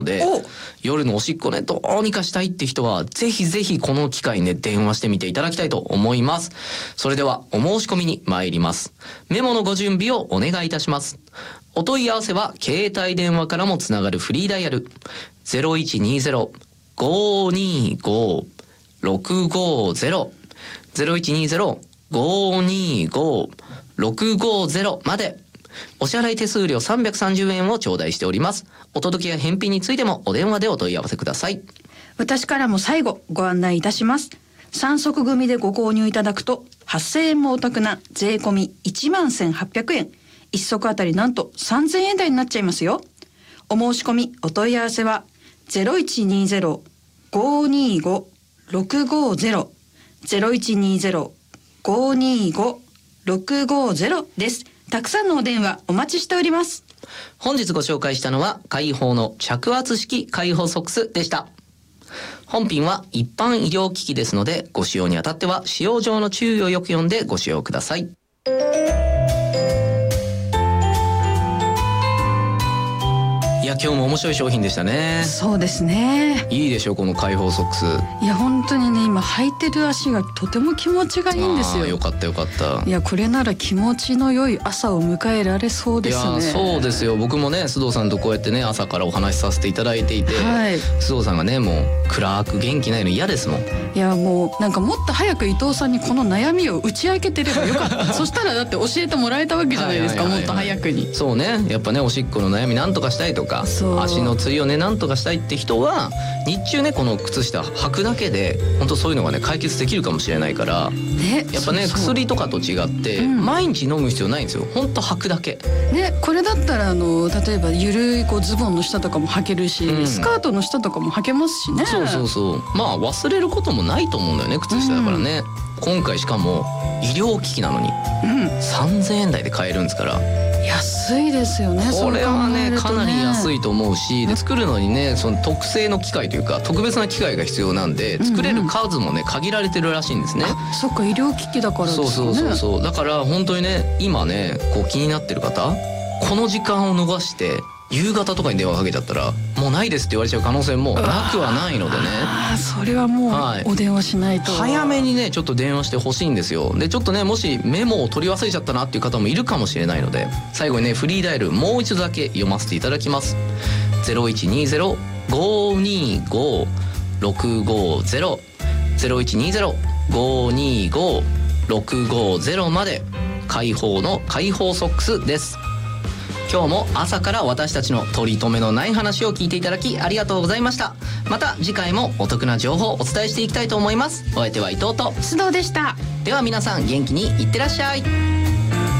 で、夜のおしっこねどうにかしたいって人はぜひぜひこの機会ね電話してみていただきたいと思います。それではお申し込みに参ります。メモのご準備をお願いいたします。お問い合わせは携帯電話からもつながるフリーダイヤル 0120-525-650 0120-525-650 まで。お支払い手数料330円を頂戴しております。お届けや返品についてもお電話でお問い合わせください。 私からも最後ご案内いたします。3足組でご購入いただくと8000円もお得な税込み11,800円、1足あたりなんと3000円台になっちゃいますよ。お申し込みお問い合わせは 0120-525-650 0120-525-650 です。たくさんのお電話お待ちしております。 本日ご紹介したのは開放の着圧式開放ソックスでした。本品は一般医療機器ですので、ご使用にあたっては使用上の注意をよく読んでご使用ください。いや今日も面白い商品でしたね。 そうですね。 いいでしょこの開放ソックス。 いや本当にね、今履いてる足がとても気持ちがいいんですよ。 よかったよかった。 いやこれなら気持ちの良い朝を迎えられそうですね。 いやそうですよ。僕もね須藤さんとこうやってね朝からお話しさせていただいていて、はい、須藤さんがねもう暗く元気ないの嫌ですもん。 いやもうなんかもっと早く伊藤さんにこの悩みを打ち明けてればよかったそしたらだって教えてもらえたわけじゃないですか、もっと早くに。 そうね、やっぱねおしっこの悩みなんとかしたいとか足のつりをねなんとかしたいって人は日中ねこの靴下履くだけで本当そういうのがね解決できるかもしれないから、ね、やっぱね薬とかと違って、毎日飲む必要ないんですよ。本当履くだけね。これだったら例えばゆるいこうズボンの下とかも履けるし、スカートの下とかも履けますしね。 そうそうそう。まあ忘れることもないと思うんだよね靴下だからね、今回しかも医療機器なのに、3000円台で買えるんですから安いですよね。 これはねかなり安いと思うし、で作るのにねその特製の機械というか特別な機械が必要なんで、作れる数もね限られてるらしいんですね。 そっか医療機器だからですね。 そうだから本当にね今ねこう気になってる方、この時間を逃して夕方とかに電話かけちゃったらもうないですって言われちゃう可能性もなくはないのでね。 それはもうお電話しないと、 早めにねちょっと電話してほしいんですよ。でちょっとねもしメモを取り忘れちゃったなっていう方もいるかもしれないので、最後にねフリーダイヤルもう一度だけ読ませていただきます。 0120-525-650 0120-525-650 まで。開放の開放ソックスです。今日も朝から私たちの取り留めのない話を聞いていただきありがとうございました。また次回もお得な情報をお伝えしていきたいと思います。お相手は伊藤と須藤でした。 では皆さん元気にいってらっしゃい。